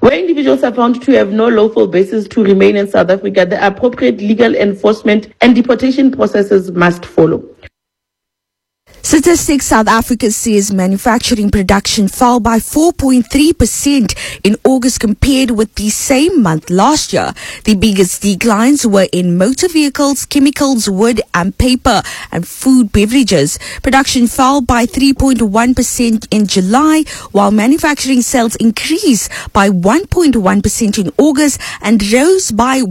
Where individuals are found to have no lawful basis to remain in South Africa, the appropriate legal enforcement and deportation processes must follow. Statistics South Africa says manufacturing production fell by 4.3% in August compared with the same month last year. The biggest declines were in motor vehicles, chemicals, wood and paper, and food beverages. Production fell by 3.1% in July, while manufacturing sales increased by 1.1% in August and rose by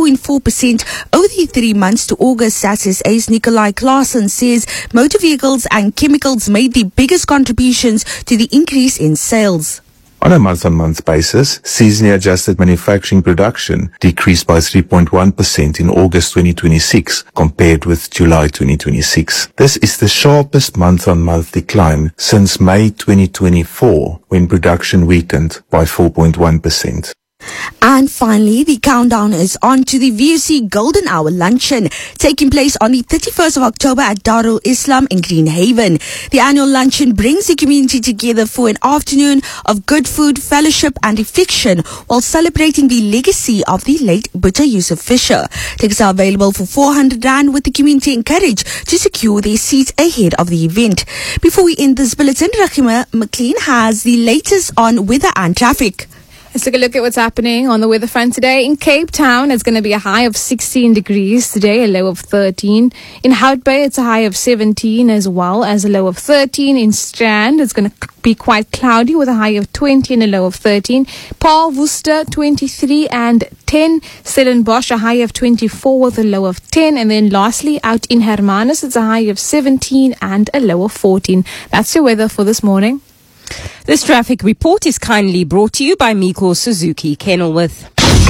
1.4% over the 3 months to August. SASSA's Nikolai Claassen says motor vehicles and chemicals made the biggest contributions to the increase in sales. On a month-on-month basis, seasonally adjusted manufacturing production decreased by 3.1% in August 2026 compared with July 2026. This is the sharpest month-on-month decline since May 2024, when production weakened by 4.1%. And finally, the countdown is on to the VOC Golden Hour Luncheon, taking place on the 31st of October at Darul Islam in Greenhaven. The annual luncheon brings the community together for an afternoon of good food, fellowship and reflection while celebrating the legacy of the late Boeta Yusuf Fisher. Tickets are available for 400 Rand, with the community encouraged to secure their seats ahead of the event. Before we end this bulletin, Rahima McLean has the latest on weather and traffic. Let's take a look at what's happening on the weather front today. In Cape Town, it's going to be a high of 16 degrees today, a low of 13. In Hout Bay, it's a high of 17 as well as a low of 13. In Strand, it's going to be quite cloudy with a high of 20 and a low of 13. Paul Worcester, 23 and 10. Stellenbosch, a high of 24 with a low of 10. And then lastly, out in Hermanus, it's a high of 17 and a low of 14. That's your weather for this morning. This traffic report is kindly brought to you by Miko Suzuki Kenilworth.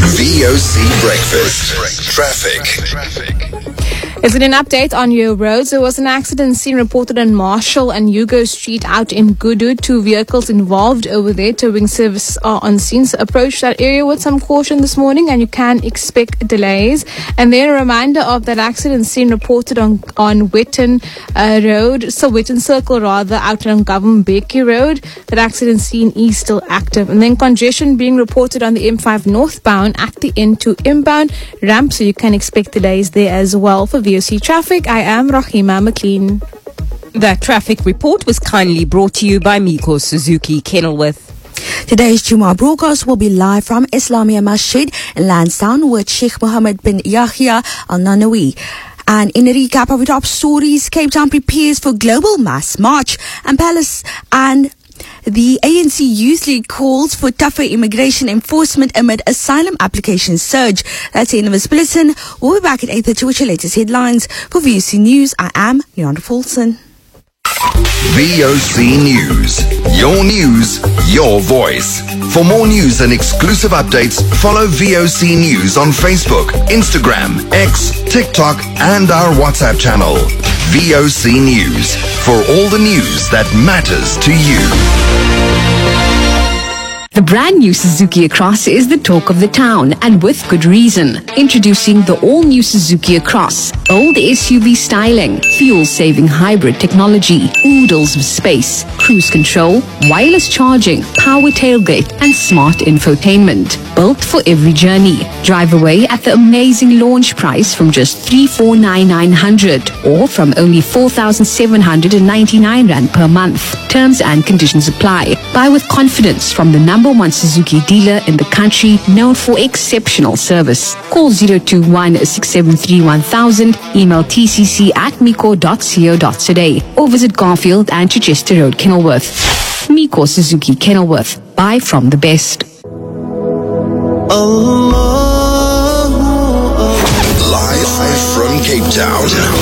VOC Breakfast. Traffic. Is it an update on your roads? There was an accident scene reported on Marshall and Hugo Street out in Goodwood. 2 vehicles involved over there. Towing service are on scene. So approach that area with some caution this morning and you can expect delays. And then a reminder of that accident scene reported on Witten Road, so Witten Circle rather, out on Government Becky Road. That accident scene is still active. And then congestion being reported on the M5 northbound at the N2 inbound ramp, so you can expect delays there as well. For VOC Traffic, I am Rahima McLean. That traffic report was kindly brought to you by Miko Suzuki Kenilworth. Today's Jummah broadcast will be live from Islamia Masjid in Lansdowne with Sheikh Mohammed bin Yahya Al Nanawi. And in a recap of the top stories, Cape Town prepares for global mass march, and the ANC Youth League calls for tougher immigration enforcement amid asylum application surge. That's the end of this bulletin. We'll be back at 8:30 with your latest headlines. For VOC News, I am Leandra Paulson. VOC News. Your news, your voice. For more news and exclusive updates, follow VOC News on Facebook, Instagram, X, TikTok, and our WhatsApp channel. VOC News. For all the news that matters to you. The brand new Suzuki Across is the talk of the town, and with good reason. Introducing the all-new Suzuki Across. Old SUV styling, fuel-saving hybrid technology, oodles of space, cruise control, wireless charging, power tailgate, and smart infotainment. Built for every journey. Drive away at the amazing launch price from just 349,900 or from only 4,799 Rand per month. Terms and conditions apply. Buy with confidence from the #1 Suzuki dealer in the country, known for exceptional service. Call 021-673-1000, email tcc@miko.co.za, or visit Garfield and Chichester Road, Kenilworth. Miko Suzuki Kenilworth. Buy from the best. Live from Cape Town.